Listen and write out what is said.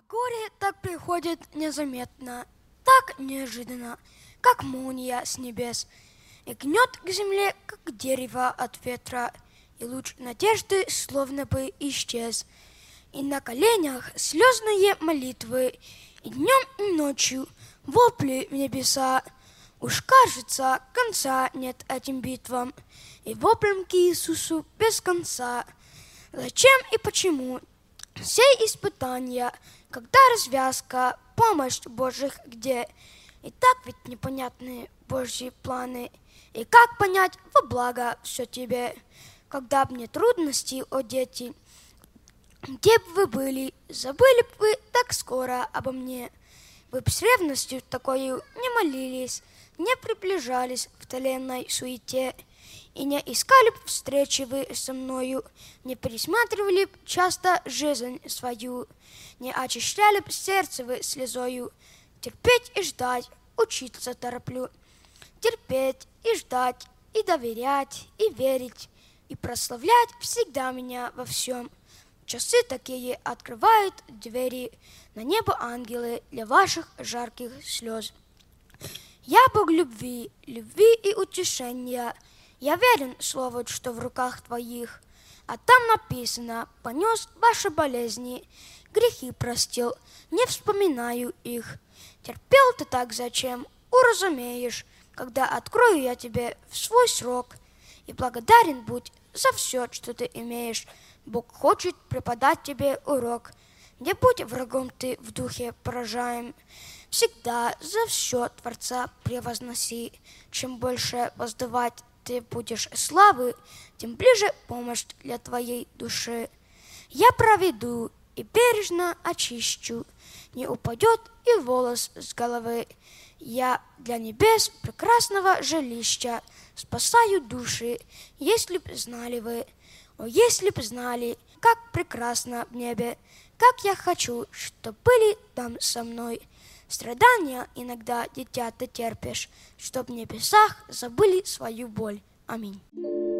горе так приходит незаметно, так неожиданно, как молния с небес, и гнет к земле, как дерево от ветра, и луч надежды словно бы исчез. И на коленях слезные молитвы, и днем, и ночью вопли в небеса. Уж кажется, конца нет этим битвам, и воплям к Иисусу без конца. Зачем и почему все испытания, когда развязка, помощь Божьих где? И так ведь непонятны Божьи планы, и как понять во благо все тебе? Когда б не трудности, о дети, где б вы были, забыли б вы так скоро обо мне? Вы б с ревностью такою не молились, не приближались в тленной суете, и не искали б встречи вы со мною, не пересматривали б часто жизнь свою, не очищали б сердце вы слезою. Терпеть и ждать, учиться тороплю. Терпеть и ждать, и доверять, и верить, и прославлять всегда меня во всем. Часы такие открывают двери, на небо ангелы для ваших жарких слез. Я Бог любви, любви и утешения. Я верен слову, что в руках твоих. А там написано: понес ваши болезни, грехи простил, не вспоминаю их. Терпел ты так зачем, уразумеешь, когда открою я тебе в свой срок. И благодарен будь за все, что ты имеешь. Бог хочет преподать тебе урок. Не будь врагом ты в духе поражаем. Всегда за все Творца превозноси. Чем больше воздавать ты будешь славы, тем ближе помощь для твоей души. Я проведу и бережно очищу, не упадет и волос с головы. Я для небес прекрасного жилища спасаю души, если б знали вы. О, если б знали, как прекрасно в небе, как я хочу, чтоб были там со мной. Страдания иногда, дитя, ты терпишь, чтоб в небесах забыли свою боль. Аминь.